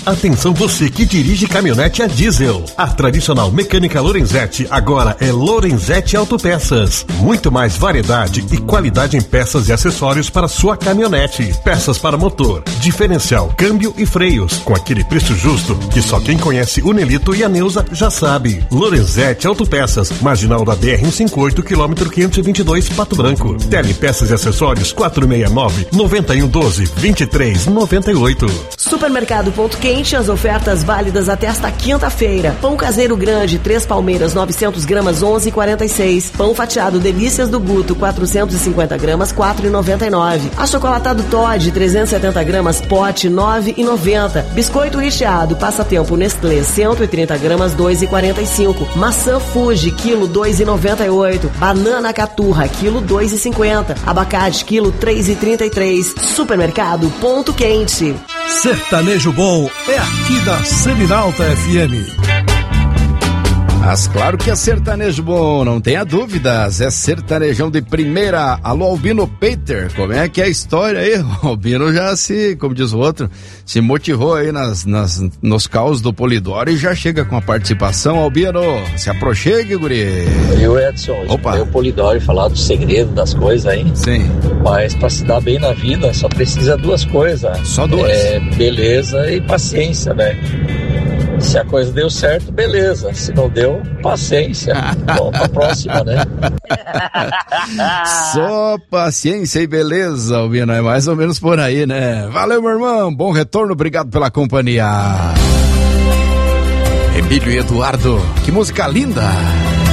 Atenção você que dirige caminhonete a diesel. A tradicional mecânica Lorenzetti agora é Lorenzetti Autopeças. Muito mais variedade e qualidade em peças e acessórios para sua caminhonete. Peças para motor, diferencial, câmbio e freios. Com aquele preço justo que só quem conhece o Nelito e a Neuza já sabe. Lorenzetti Autopeças, marginal da BR-158, quilômetro 522, Pato Branco. Telepeças e acessórios 469-9112-2398. Supermercado Ponto Quente, as ofertas válidas até esta quinta-feira. Pão caseiro grande, 3 palmeiras, 900 gramas, 11,46. Pão fatiado Delícias do Guto, 450 gramas, 4,99. Achocolatado Toddy, 370 gramas, pote, 9,90. Biscoito recheado, passatempo Nestlé, 130 gramas, 2,45. Maçã Fuji, quilo, 2,98. Banana Caturra, quilo, 2,50. Abacate, quilo, 3,33. Supermercado Ponto Quente. Sertanejo bom é aqui da Seminalta FM. Mas claro que é sertanejo bom, não tenha dúvidas, é sertanejão de primeira. Alô, Albino Peter, como é que é a história aí? O Albino já como diz o outro, se motivou aí nos caos do Polidoro e já chega com a participação. Albino, se aproxegue, guri. E o Edson, o Polidoro falar do segredo das coisas aí. Sim. Mas pra se dar bem na vida, só precisa duas coisas. Só duas? Beleza e paciência, né? Se a coisa deu certo, beleza. Se não deu, paciência. Vamos pra próxima, né? Só paciência e beleza, Albino. É mais ou menos por aí, né? Valeu, meu irmão. Bom retorno. Obrigado pela companhia. Emílio e Eduardo. Que música linda.